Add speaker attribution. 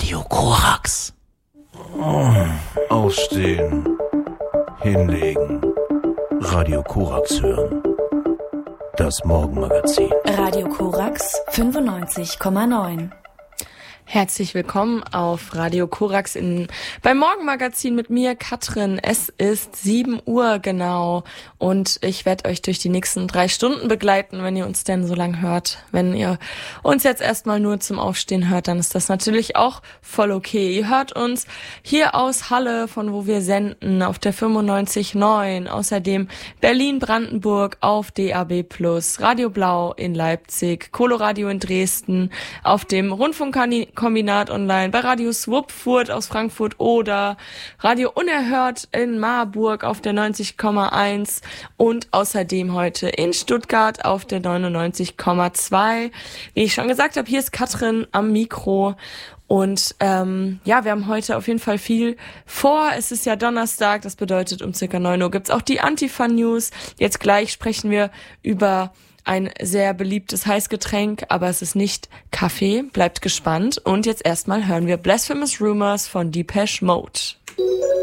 Speaker 1: Radio Korax.
Speaker 2: Aufstehen. Hinlegen. Radio Korax hören. Das Morgenmagazin.
Speaker 3: Radio Korax 95,9.
Speaker 4: Herzlich willkommen auf Radio Korax beim Morgenmagazin mit mir, Katrin. Es ist 7 Uhr genau und ich werde euch durch die nächsten 3 Stunden begleiten, wenn ihr uns denn so lang hört. Wenn ihr uns jetzt erstmal nur zum Aufstehen hört, dann ist das natürlich auch voll okay. Ihr hört uns hier aus Halle, von wo wir senden, auf der 95,9. Außerdem Berlin-Brandenburg auf DAB+, Radio Blau in Leipzig, Coloradio in Dresden, auf dem Rundfunkkombinat online, bei Radio Swupfurt aus Frankfurt oder Radio Unerhört in Marburg auf der 90,1 und außerdem heute in Stuttgart auf der 99,2. Wie ich schon gesagt habe, hier ist Katrin am Mikro. Und wir haben heute auf jeden Fall viel vor. Es ist ja Donnerstag, das bedeutet um circa 9 Uhr gibt's auch die Antifa-News. Jetzt gleich sprechen wir über ein sehr beliebtes Heißgetränk, aber es ist nicht Kaffee. Bleibt gespannt. Und jetzt erstmal hören wir Blasphemous Rumors von Depeche Mode.